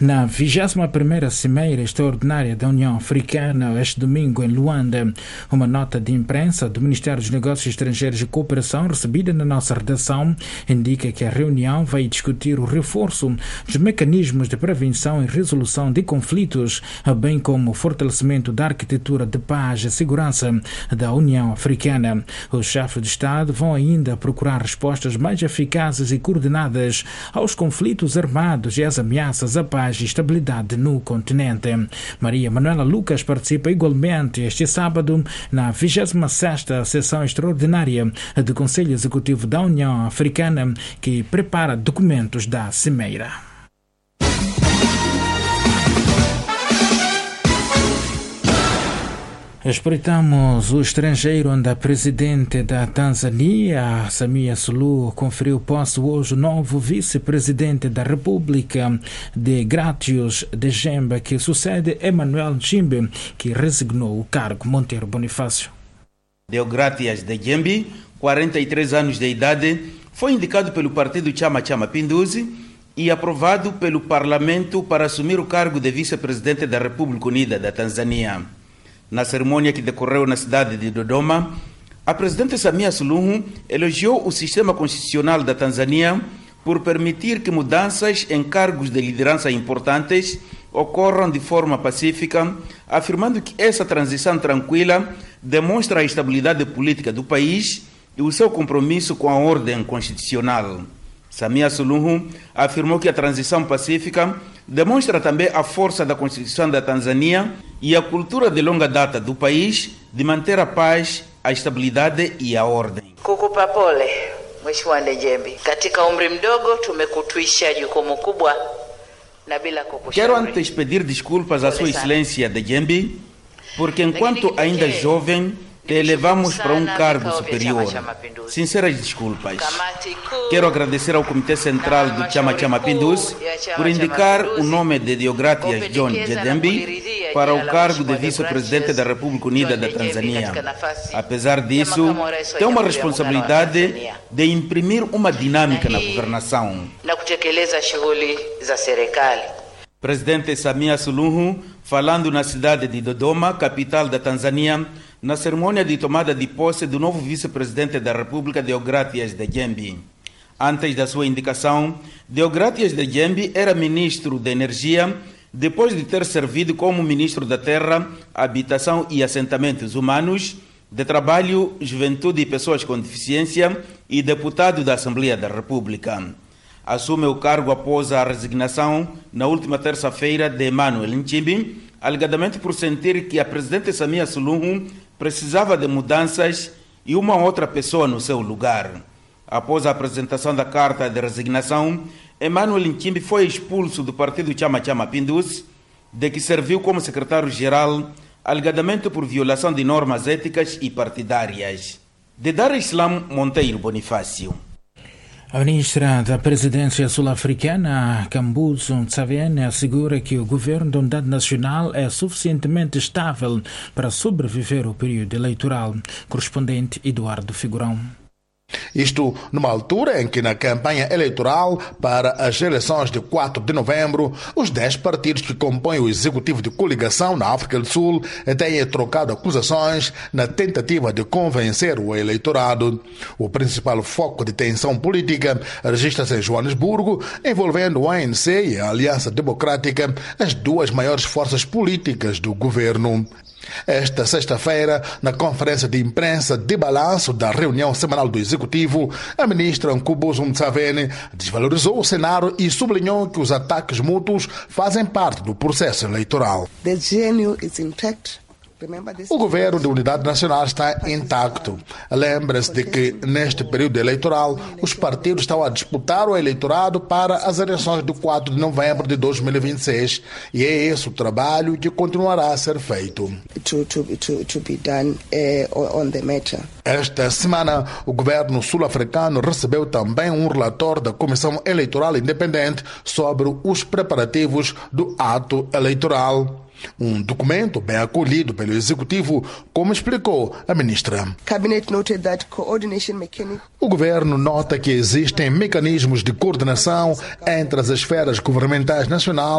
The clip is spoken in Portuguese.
Na 21ª Cimeira Extraordinária da União Africana, este domingo em Luanda, uma nota de imprensa do Ministério dos Negócios Estrangeiros e Cooperação recebida na nossa redação indica que a reunião vai discutir o reforço dos mecanismos de prevenção e resolução de conflitos, bem como o fortalecimento da arquitetura de paz e segurança da União Africana. Os chefes de Estado vão ainda procurar respostas mais eficazes e coordenadas aos conflitos armados e às ameaças à paz e estabilidade no continente. Maria Manuela Lucas participa igualmente este sábado na 26ª sessão extraordinária do Conselho Executivo da União Africana, que prepara documentos da Cimeira. Espreitamos o estrangeiro, onde a presidente da Tanzânia, Samia Suluhu, conferiu posse hoje o novo vice-presidente da República, Deogratias Dejembe, que sucede Emmanuel Nchimbi, que resignou o cargo. Monteiro Bonifácio. Deogratias Dejembe, 43 anos de idade, foi indicado pelo partido Chama Cha Mapinduzi e aprovado pelo Parlamento para assumir o cargo de vice-presidente da República Unida da Tanzânia. Na cerimônia que decorreu na cidade de Dodoma, a presidente Samia Suluhu elogiou o sistema constitucional da Tanzânia por permitir que mudanças em cargos de liderança importantes ocorram de forma pacífica, afirmando que essa transição tranquila demonstra a estabilidade política do país e o seu compromisso com a ordem constitucional. Samia Suluhu afirmou que a transição pacífica demonstra também a força da Constituição da Tanzânia e a cultura de longa data do país de manter a paz, a estabilidade e a ordem. Kukupa pole, Mheshimiwa Dejembe. Katika umri mdogo tumekutwisha jukumu kubwa na bila kukushauri. Quero antes pedir desculpas à Sua Excelência Dejembe, porque enquanto ainda jovem te elevamos para um cargo superior. Sinceras desculpas. Quero agradecer ao Comitê Central do Chama Cha Mapinduzi por indicar o nome de Deogratias John Dejembe para o cargo de vice-presidente da República Unida da Tanzânia. Apesar disso, tem uma responsabilidade de imprimir uma dinâmica na governação. Presidente Samia Suluhu, falando na cidade de Dodoma, capital da Tanzânia, na cerimônia de tomada de posse do novo vice-presidente da República, Deogratias Dejembe. Antes da sua indicação, Deogratias Dejembe era ministro da Energia, depois de ter servido como ministro da Terra, Habitação e Assentamentos Humanos, de Trabalho, Juventude e Pessoas com Deficiência e deputado da Assembleia da República. Assume o cargo após a resignação, na última terça-feira, de Emmanuel Nchimbi, alegadamente por sentir que a presidente Samia Suluhu precisava de mudanças e uma outra pessoa no seu lugar. Após a apresentação da carta de resignação, Emmanuel Nchimbi foi expulso do partido Chama Cha Mapinduzi, de que serviu como secretário-geral, alegadamente por violação de normas éticas e partidárias. De Dar es Salaam, Monteiro Bonifácio. A ministra da Presidência sul-africana, Kambuzo Ntshavheni, assegura que o governo da Unidade Nacional é suficientemente estável para sobreviver ao período eleitoral. Correspondente Eduardo Figurão. Isto numa altura em que na campanha eleitoral para as eleições de 4 de novembro, os 10 partidos que compõem o executivo de coligação na África do Sul têm trocado acusações na tentativa de convencer o eleitorado. O principal foco de tensão política registra-se em Joanesburgo, envolvendo o ANC e a Aliança Democrática, as duas maiores forças políticas do governo. Esta sexta-feira, na conferência de imprensa de balanço da reunião semanal do Executivo, a ministra Kambuzo Ntshavheni desvalorizou o cenário e sublinhou que os ataques mútuos fazem parte do processo eleitoral. The GNU is intact. O governo de unidade nacional está intacto. Lembre-se de que, neste período eleitoral, os partidos estão a disputar o eleitorado para as eleições de 4 de novembro de 2026. E é esse o trabalho que continuará a ser feito. To be done on the matter. Esta semana, o governo sul-africano recebeu também um relatório da Comissão Eleitoral Independente sobre os preparativos do ato eleitoral. Um documento bem acolhido pelo Executivo, como explicou a ministra. O governo nota que existem mecanismos de coordenação entre as esferas governamentais nacional